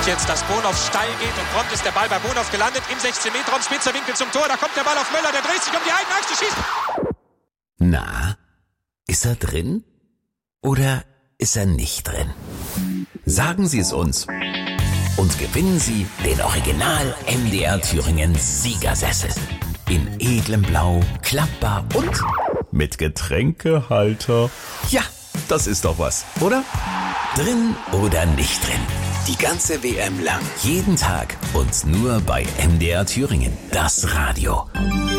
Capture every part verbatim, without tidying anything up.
jetzt, dass Bonhoff steil geht und prompt ist der Ball bei Bonhoff gelandet im sechzehn Meter Raum, spitzer Winkel zum Tor, da kommt der Ball auf Möller, der dreht sich um die eigene Achse, schießt. Na, ist er drin oder ist er nicht drin? Sagen Sie es uns und gewinnen Sie den Original M D R Thüringen Siegersessel. In edlem Blau, klappbar und mit Getränkehalter. Ja, das ist doch was, oder? Drin oder nicht drin? Die ganze W M lang, jeden Tag und nur bei M D R Thüringen, das Radio.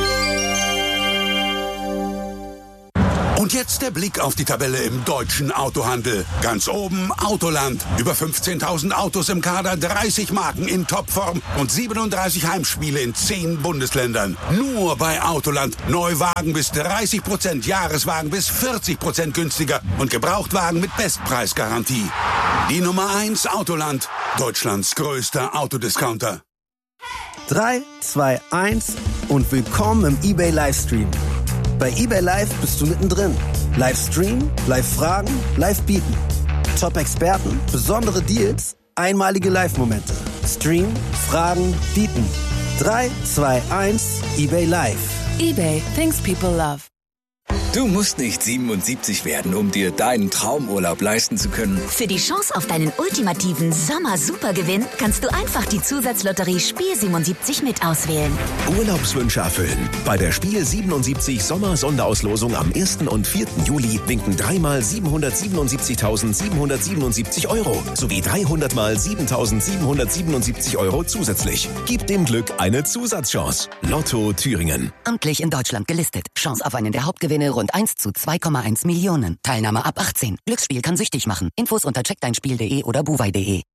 Und jetzt der Blick auf die Tabelle im deutschen Autohandel. Ganz oben Autoland. Über fünfzehntausend Autos im Kader, dreißig Marken in Topform und siebenunddreißig Heimspiele in zehn Bundesländern. Nur bei Autoland. Neuwagen bis dreißig Prozent, Jahreswagen bis vierzig Prozent günstiger und Gebrauchtwagen mit Bestpreisgarantie. Die Nummer eins Autoland. Deutschlands größter Autodiscounter. drei, zwei, eins und willkommen im eBay Livestream. Bei eBay Live bist du mittendrin. Live streamen, live fragen, live bieten. Top-Experten, besondere Deals, einmalige Live-Momente. Streamen, fragen, bieten. drei, zwei, eins, eBay Live. eBay, things people love. Du musst nicht siebenundsiebzig werden, um dir deinen Traumurlaub leisten zu können. Für die Chance auf deinen ultimativen Sommer-Supergewinn kannst du einfach die Zusatzlotterie Spiel siebenundsiebzig mit auswählen. Urlaubswünsche erfüllen. Bei der Spiel siebenundsiebzig Sommer-Sonderauslosung am ersten und vierten Juli winken dreimal siebenhundertsiebenundsiebzigtausendsiebenhundertsiebenundsiebzig Euro sowie dreihundert mal siebentausendsiebenhundertsiebenundsiebzig Euro zusätzlich. Gib dem Glück eine Zusatzchance. Lotto Thüringen. Amtlich in Deutschland gelistet. Chance auf einen der Hauptgewinne rund eins zu zwei Komma eins Millionen. Teilnahme ab achtzehn. Glücksspiel kann süchtig machen. Infos unter check dein spiel punkt de oder buwei punkt de.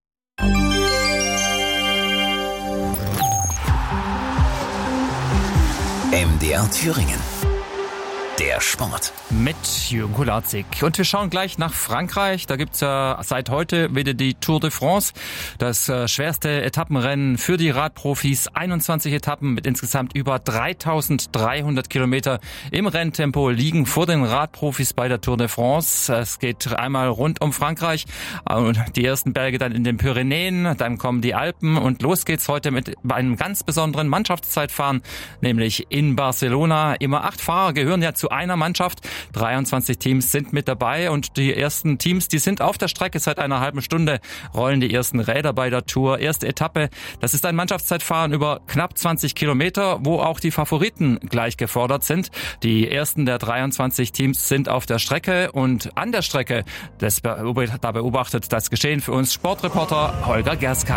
M D R Thüringen. Der Sport. Mit Jürgen Kulazik. Und wir schauen gleich nach Frankreich. Da gibt's ja seit heute wieder die Tour de France. Das äh, schwerste Etappenrennen für die Radprofis. einundzwanzig Etappen mit insgesamt über dreitausenddreihundert Kilometer im Renntempo liegen vor den Radprofis bei der Tour de France. Es geht einmal rund um Frankreich. Und die ersten Berge dann in den Pyrenäen. Dann kommen die Alpen. Und los geht's heute mit einem ganz besonderen Mannschaftszeitfahren. Nämlich in Barcelona. Immer acht Fahrer gehören ja zu einer Mannschaft. dreiundzwanzig Teams sind mit dabei und die ersten Teams, die sind auf der Strecke. Seit einer halben Stunde rollen die ersten Räder bei der Tour. Erste Etappe, das ist ein Mannschaftszeitfahren über knapp zwanzig Kilometer, wo auch die Favoriten gleich gefordert sind. Die ersten der dreiundzwanzig Teams sind auf der Strecke und an der Strecke, das beobachtet, da beobachtet das Geschehen für uns Sportreporter Holger Gerska.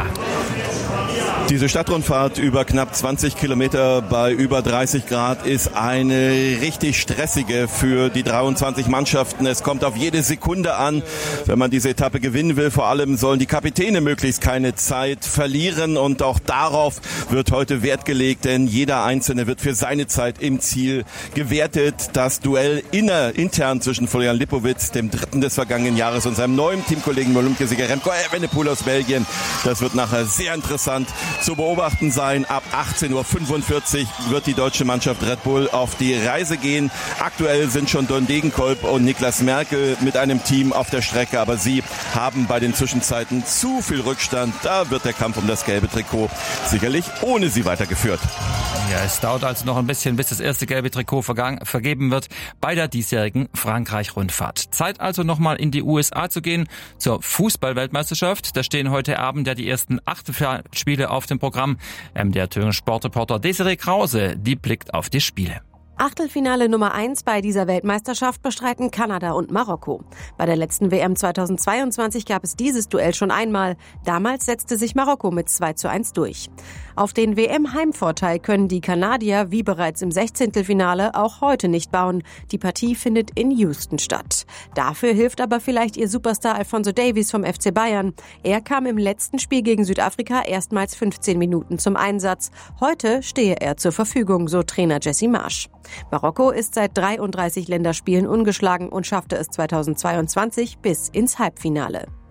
Diese Stadtrundfahrt über knapp zwanzig Kilometer bei über dreißig Grad ist eine richtig stressige für die dreiundzwanzig Mannschaften. Es kommt auf jede Sekunde an, wenn man diese Etappe gewinnen will. Vor allem sollen die Kapitäne möglichst keine Zeit verlieren und auch darauf wird heute Wert gelegt, denn jeder Einzelne wird für seine Zeit im Ziel gewertet. Das Duell inner, intern zwischen Florian Lipowitz, dem dritten des vergangenen Jahres, und seinem neuen Teamkollegen Olympiasieger Remco Evenepoel aus Belgien, das wird nachher sehr interessant zu beobachten sein. Ab achtzehn Uhr fünfundvierzig wird die deutsche Mannschaft Red Bull auf die Reise gehen. Aktuell sind schon Don Degenkolb und Niklas Merkel mit einem Team auf der Strecke, aber sie haben bei den Zwischenzeiten zu viel Rückstand. Da wird der Kampf um das gelbe Trikot sicherlich ohne sie weitergeführt. Ja, es dauert also noch ein bisschen, bis das erste gelbe Trikot vergang, vergeben wird bei der diesjährigen Frankreich-Rundfahrt. Zeit also nochmal in die U S A zu gehen, zur Fußball-Weltmeisterschaft. Da stehen heute Abend ja die ersten Achtelfinalspiele auf dem Programm. M D R Thüringen Sportreporter Desiree Krause, die blickt auf die Spiele. Achtelfinale Nummer eins bei dieser Weltmeisterschaft bestreiten Kanada und Marokko. Bei der letzten W M zweitausendzweiundzwanzig gab es dieses Duell schon einmal. Damals setzte sich Marokko mit zwei zu eins durch. Auf den W M-Heimvorteil können die Kanadier wie bereits im Sechzehntelfinale auch heute nicht bauen. Die Partie findet in Houston statt. Dafür hilft aber vielleicht ihr Superstar Alphonso Davies vom F C Bayern. Er kam im letzten Spiel gegen Südafrika erstmals fünfzehn Minuten zum Einsatz. Heute stehe er zur Verfügung, so Trainer Jesse Marsch. Marokko ist seit dreiunddreißig Länderspielen ungeschlagen und schaffte es zweitausendzweiundzwanzig bis ins Halbfinale.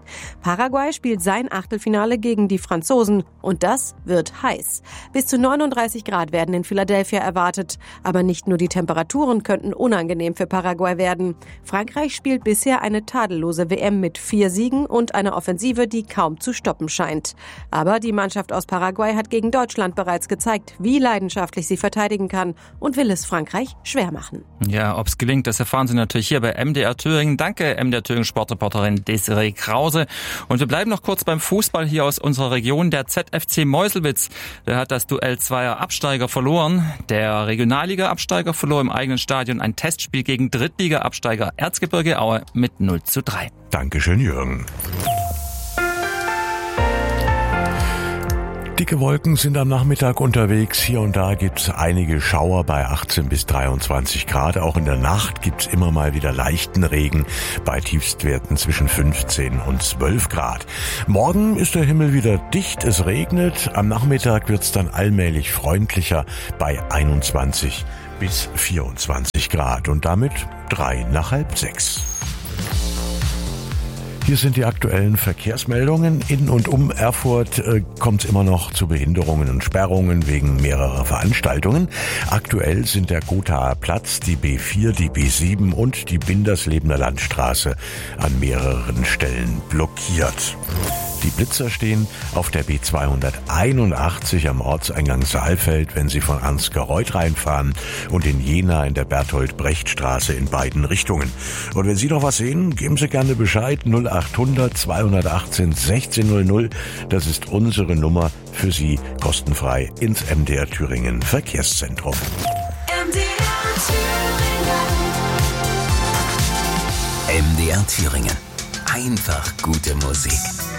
Paraguay spielt sein Achtelfinale gegen die Franzosen und das wird heiß. Bis zu neununddreißig Grad werden in Philadelphia erwartet. Aber nicht nur die Temperaturen könnten unangenehm für Paraguay werden. Frankreich spielt bisher eine tadellose W M mit vier Siegen und einer Offensive, die kaum zu stoppen scheint. Aber die Mannschaft aus Paraguay hat gegen Deutschland bereits gezeigt, wie leidenschaftlich sie verteidigen kann und will es Frankreich schwer machen. Ja, ob's gelingt, das erfahren Sie natürlich hier bei M D R Thüringen. Danke, M D R Thüringen Sportreporterin Desiree Krause. Und wir bleiben noch kurz beim Fußball hier aus unserer Region. Der Z F C Meuselwitz, der hat das Duell zweier Absteiger verloren. Der Regionalliga-Absteiger verlor im eigenen Stadion ein Testspiel gegen Drittliga-Absteiger Erzgebirge Aue mit null zu drei. Dankeschön, Jürgen. Dicke Wolken sind am Nachmittag unterwegs. Hier und da gibt's einige Schauer bei achtzehn bis dreiundzwanzig Grad. Auch in der Nacht gibt's immer mal wieder leichten Regen bei Tiefstwerten zwischen fünfzehn und zwölf Grad. Morgen ist der Himmel wieder dicht, es regnet. Am Nachmittag wird's dann allmählich freundlicher bei einundzwanzig bis vierundzwanzig Grad und damit drei nach halb sechs. Hier sind die aktuellen Verkehrsmeldungen. In und um Erfurt äh, kommt es immer noch zu Behinderungen und Sperrungen wegen mehrerer Veranstaltungen. Aktuell sind der Gothaer Platz, die B vier, die B sieben und die Binderslebener Landstraße an mehreren Stellen blockiert. Die Blitzer stehen auf der B zweihunderteinundachtzig am Ortseingang Saalfeld, wenn Sie von Ansgar-Reuth reinfahren, und in Jena in der Bertolt-Brecht-Straße in beiden Richtungen. Und wenn Sie noch was sehen, geben Sie gerne Bescheid. null achthundert zweihundertachtzehn sechzehn null null. Das ist unsere Nummer für Sie, kostenfrei ins M D R Thüringen Verkehrszentrum. M D R Thüringen. M D R Thüringen. Einfach gute Musik.